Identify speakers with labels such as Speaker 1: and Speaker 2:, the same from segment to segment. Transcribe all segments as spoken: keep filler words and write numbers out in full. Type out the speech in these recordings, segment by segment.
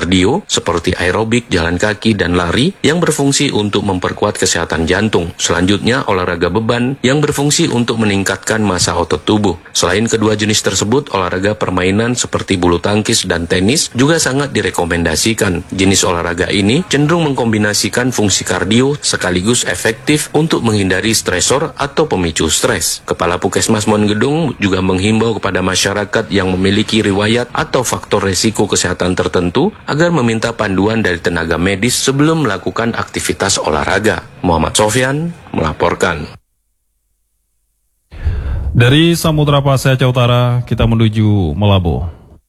Speaker 1: kardio seperti aerobik, jalan kaki, dan lari yang berfungsi untuk memperkuat kesehatan jantung. Selanjutnya, olahraga beban yang berfungsi untuk meningkatkan massa otot tubuh. Selain kedua jenis tersebut, olahraga permainan seperti bulu tangkis dan tenis juga sangat direkomendasikan. Jenis olahraga ini cenderung mengkombinasikan fungsi kardio sekaligus efektif untuk menghindari stresor atau pemicu stres. Kepala Puskesmas Monggedung juga menghimbau kepada masyarakat yang memiliki riwayat atau faktor resiko kesehatan tertentu agar meminta panduan dari tenaga medis sebelum melakukan aktivitas olahraga. Muhammad Sofyan melaporkan.
Speaker 2: Dari Samudra Pasai Aceh Utara, kita menuju Melabu.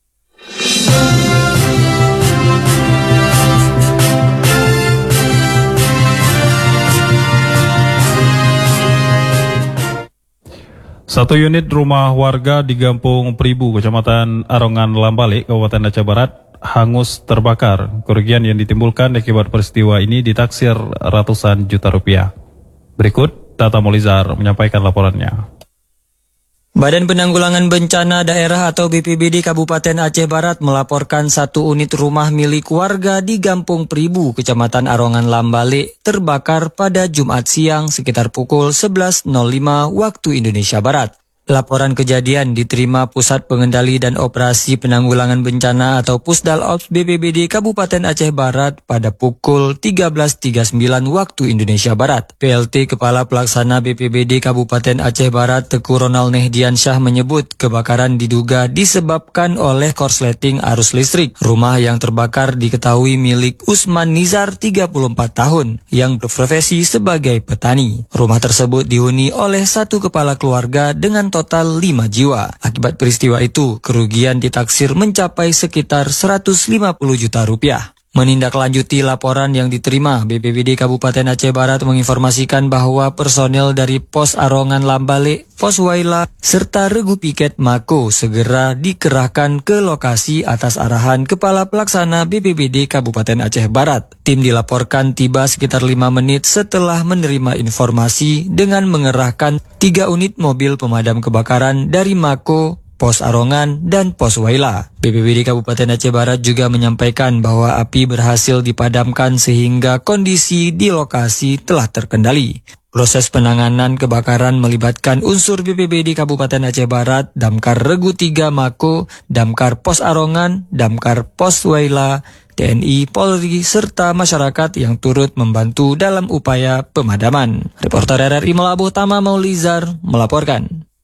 Speaker 2: Satu unit rumah warga di Gampung Pribu, Kecamatan Arongan Lambalik, Kabupaten Aceh Barat, hangus terbakar. Kerugian yang ditimbulkan akibat peristiwa ini ditaksir ratusan juta rupiah. Berikut, Tata Molizar menyampaikan laporannya.
Speaker 3: Badan Penanggulangan Bencana Daerah atau B P B D Kabupaten Aceh Barat melaporkan satu unit rumah milik warga di Gampung Pribu, Kecamatan Arongan Lambalik, terbakar pada Jumat siang sekitar pukul sebelas nol lima waktu Indonesia Barat. Laporan kejadian diterima Pusat Pengendali dan Operasi Penanggulangan Bencana atau Pusdal-Ops B P B D Kabupaten Aceh Barat pada pukul tiga belas tiga puluh sembilan waktu Indonesia Barat. P L T Kepala Pelaksana B P B D Kabupaten Aceh Barat Teku Ronald Nehdiansyah menyebut kebakaran diduga disebabkan oleh korsleting arus listrik. Rumah yang terbakar diketahui milik Usman Nizar, tiga puluh empat tahun, yang berprofesi sebagai petani. Rumah tersebut dihuni oleh satu kepala keluarga dengan total lima jiwa. Akibat peristiwa itu, kerugian ditaksir mencapai sekitar seratus lima puluh juta rupiah. Menindaklanjuti laporan yang diterima, B P B D Kabupaten Aceh Barat menginformasikan bahwa personel dari Pos Arongan Lambalik, Pos Waila, serta Regu Piket Mako segera dikerahkan ke lokasi atas arahan Kepala Pelaksana B P B D Kabupaten Aceh Barat. Tim dilaporkan tiba sekitar lima menit setelah menerima informasi dengan mengerahkan tiga unit mobil pemadam kebakaran dari Mako, Pos Arongan, dan Pos Waila. B P B D Kabupaten Aceh Barat juga menyampaikan bahwa api berhasil dipadamkan sehingga kondisi di lokasi telah terkendali. Proses penanganan kebakaran melibatkan unsur B P B D Kabupaten Aceh Barat, Damkar Regu tiga Mako, Damkar Pos Arongan, Damkar Pos Waila, T N I, Polri, serta masyarakat yang turut membantu dalam upaya pemadaman. Reporter R R I Melabuh, Tama Maulizar melaporkan.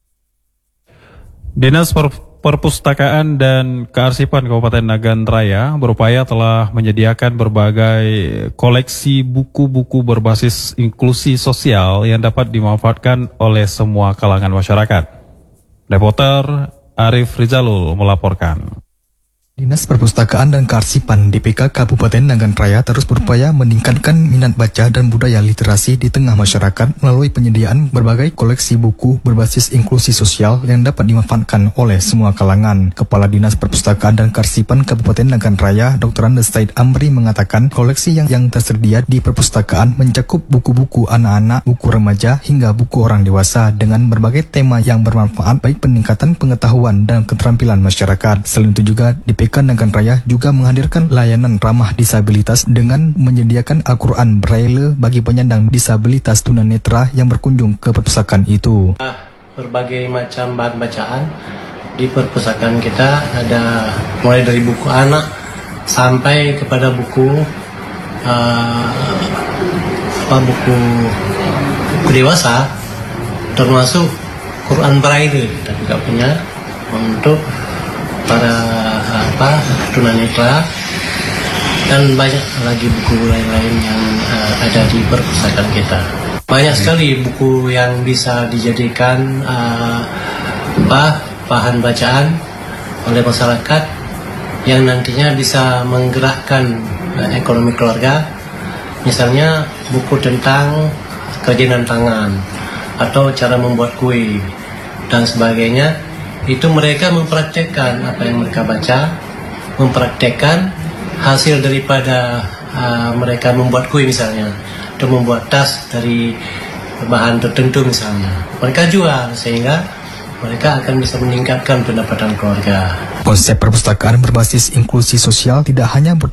Speaker 2: Dinas Per Perpustakaan dan Kearsipan Kabupaten Nagan Raya berupaya telah menyediakan berbagai koleksi buku-buku berbasis inklusi sosial yang dapat dimanfaatkan oleh semua kalangan masyarakat. Reporter Arif Rizalul melaporkan.
Speaker 4: Dinas Perpustakaan dan Kearsipan D P K Kabupaten Nagan Raya terus berupaya meningkatkan minat baca dan budaya literasi di tengah masyarakat melalui penyediaan berbagai koleksi buku berbasis inklusi sosial yang dapat dimanfaatkan oleh semua kalangan. Kepala Dinas Perpustakaan dan Kearsipan Kabupaten Nagan Raya, Doktor Andes Said Amri mengatakan koleksi yang, yang tersedia di perpustakaan mencakup buku-buku anak-anak, buku remaja, hingga buku orang dewasa dengan berbagai tema yang bermanfaat baik peningkatan pengetahuan dan keterampilan masyarakat. Selain itu juga D P K Nagan Raya juga menghadirkan layanan ramah disabilitas dengan menyediakan Al-Quran Braille bagi penyandang disabilitas tunanetra yang berkunjung ke perpustakaan itu.
Speaker 5: Berbagai macam bahan bacaan di perpustakaan kita ada mulai dari buku anak sampai kepada buku uh, apa buku, buku dewasa, termasuk Quran Braille kita juga punya untuk para apa tunanetra, dan banyak lagi buku lain-lain yang uh, ada di perpustakaan kita. Banyak sekali buku yang bisa dijadikan uh, apa, bahan bacaan oleh masyarakat yang nantinya bisa menggerakkan uh, ekonomi keluarga. Misalnya buku tentang kerajinan tangan atau cara membuat kue dan sebagainya. Itu mereka mempraktekkan apa yang mereka baca, mempraktekkan hasil daripada uh, mereka membuat kue misalnya, atau membuat tas dari bahan tertentu misalnya. Mereka jual sehingga mereka akan bisa meningkatkan pendapatan keluarga.
Speaker 4: Konsep perpustakaan berbasis inklusi sosial tidak hanya